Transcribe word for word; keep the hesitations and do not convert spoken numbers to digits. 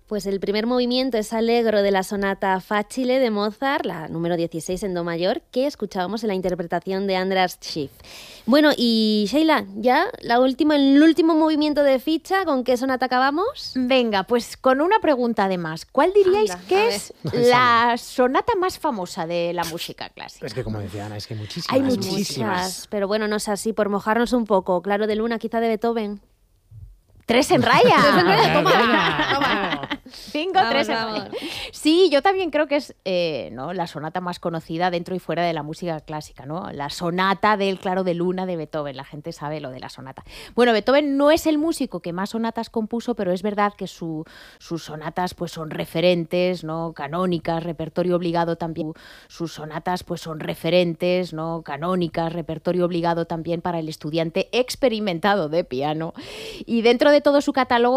Pues el primer movimiento es Allegro de la sonata Facile de Mozart, la número dieciséis en do mayor, que escuchábamos en la interpretación de András Schiff. Bueno, y Sheila, ya la última, el último movimiento de ficha, ¿con qué sonata acabamos? Venga, pues con una pregunta además. ¿Cuál diríais Anda, que es la sonata más famosa de la música clásica? Es que como decía Ana, es que muchísimas. Hay muchísimas. Muchas, pero bueno, no sé, así por mojarnos un poco. Claro de Luna, quizá de Beethoven. ¡Tres en raya! Toma, toma. Cinco, Vamos, tres en vamos. raya. Sí, yo también creo que es eh, ¿no? la sonata más conocida dentro y fuera de la música clásica, ¿no? La sonata del Claro de Luna de Beethoven. La gente sabe lo de la sonata. Bueno, Beethoven no es el músico que más sonatas compuso, pero es verdad que su, sus sonatas pues, son referentes, ¿no? Canónicas, repertorio obligado también. Sus sonatas pues, son referentes, ¿no? Canónicas, repertorio obligado también para el estudiante experimentado de piano. Y dentro de todo su catálogo